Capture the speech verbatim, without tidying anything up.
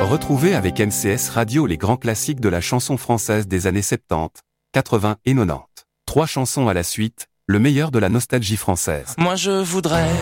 Retrouvez avec M C S Radio les grands classiques de la chanson française des années soixante-dix, quatre-vingts et quatre-vingt-dix. Trois chansons à la suite, le meilleur de la nostalgie française. Moi je voudrais